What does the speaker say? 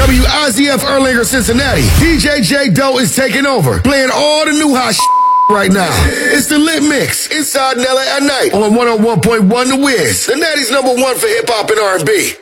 WIZF Erlanger, Cincinnati. DJ J Doe is taking over, playing all the new hot right now. It's the Lit Mix, inside Nella at night on 101.1 The Wiz, the Natty's #1 for hip-hop and R&B.